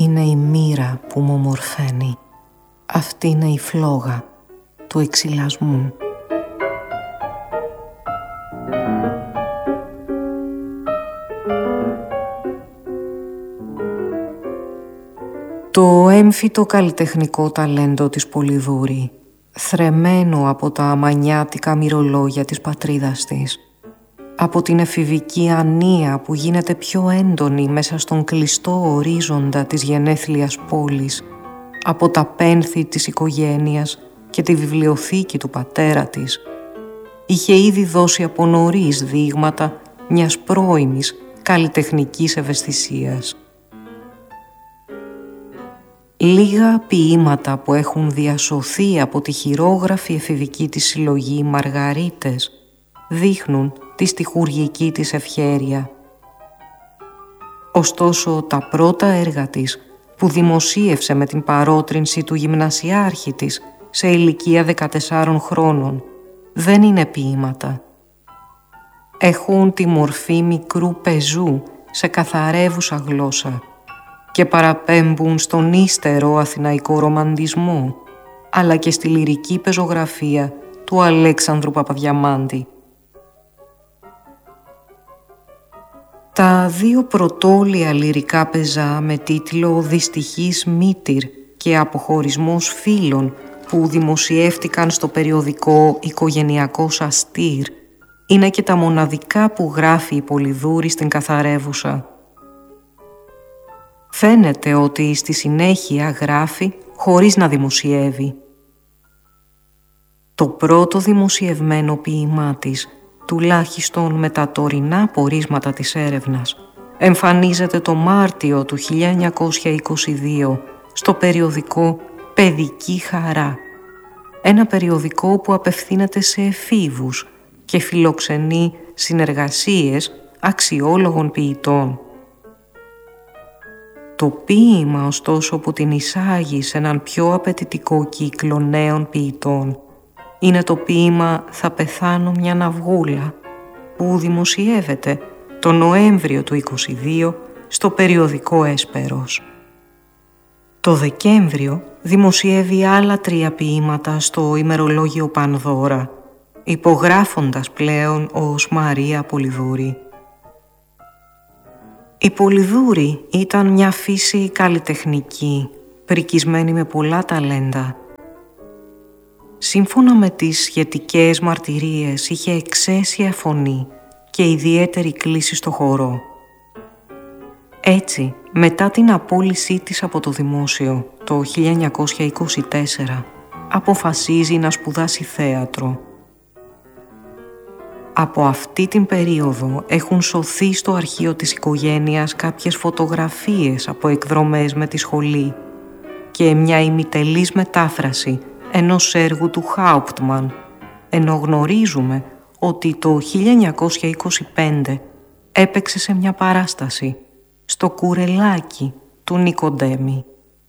είναι η μοίρα που μου ομορφαίνει. Αυτή είναι η φλόγα του εξυλασμού. Το έμφυτο καλλιτεχνικό ταλέντο της Πολυδούρη, θρεμμένο από τα αμανιάτικα μυρολόγια της πατρίδας της, από την εφηβική ανία που γίνεται πιο έντονη μέσα στον κλειστό ορίζοντα της γενέθλιας πόλης, από τα πένθη της οικογένειας και τη βιβλιοθήκη του πατέρα της, είχε ήδη δώσει από νωρίς δείγματα μιας πρώιμης καλλιτεχνικής ευαισθησίας. Λίγα ποίηματα που έχουν διασωθεί από τη χειρόγραφη εφηβική της συλλογή Μαργαρίτες δείχνουν τη στιχουργική της ευχέρεια. Ωστόσο, τα πρώτα έργα της που δημοσίευσε με την παρότρινση του γυμνασιάρχη της σε ηλικία 14 χρόνων δεν είναι ποίηματα. Έχουν τη μορφή μικρού πεζού σε καθαρεύουσα γλώσσα και παραπέμπουν στον ύστερο αθηναϊκό ρομαντισμό, αλλά και στη λυρική πεζογραφία του Αλέξανδρου Παπαδιαμάντη. Τα δύο πρωτόλια λυρικά πεζά με τίτλο «Δυστυχής μήτηρ» και «Αποχωρισμός φίλων» που δημοσιεύτηκαν στο περιοδικό «Οικογενειακός Αστήρ» είναι και τα μοναδικά που γράφει η Πολυδούρη στην καθαρεύουσα. Φαίνεται ότι στη συνέχεια γράφει χωρίς να δημοσιεύει. Το πρώτο δημοσιευμένο ποίημά της, τουλάχιστον με τα τωρινά πορίσματα της έρευνας, εμφανίζεται το Μάρτιο του 1922 στο περιοδικό «Παιδική Χαρά», ένα περιοδικό που απευθύνεται σε εφήβους και φιλοξενεί συνεργασίες αξιόλογων ποιητών. Το ποίημα, ωστόσο, που την εισάγει σε έναν πιο απαιτητικό κύκλο νέων ποιητών είναι το ποίημα «Θα πεθάνω μια ναυγούλα», που δημοσιεύεται το Νοέμβριο του 22 στο περιοδικό Έσπερος. Το Δεκέμβριο δημοσιεύει άλλα 3 ποίηματα στο ημερολόγιο Πανδώρα, υπογράφοντας πλέον ως Μαρία Πολυδούρη. Η Πολυδούρη ήταν μια φύση καλλιτεχνική, πρικισμένη με πολλά ταλέντα. Σύμφωνα με τις σχετικές μαρτυρίες, είχε εξαίσια φωνή και ιδιαίτερη κλίση στο χορό. Έτσι, μετά την απόλυσή της από το δημόσιο το 1924, αποφασίζει να σπουδάσει θέατρο. Από αυτή την περίοδο έχουν σωθεί στο αρχείο της οικογένειας κάποιες φωτογραφίες από εκδρομές με τη σχολή και μια ημιτελής μετάφραση ενός έργου του Χάουπτμαν, ενώ γνωρίζουμε ότι το 1925 έπαιξε σε μια παράσταση στο Κουρελάκι του Νικοντέμι.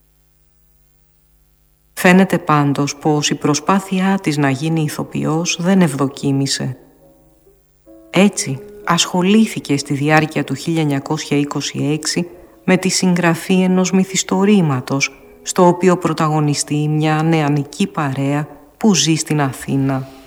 Φαίνεται πάντως πως η προσπάθειά της να γίνει ηθοποιός δεν ευδοκίμησε. Έτσι, ασχολήθηκε στη διάρκεια του 1926 με τη συγγραφή ενός μυθιστορήματος, στο οποίο πρωταγωνιστεί μια νεανική παρέα που ζει στην Αθήνα.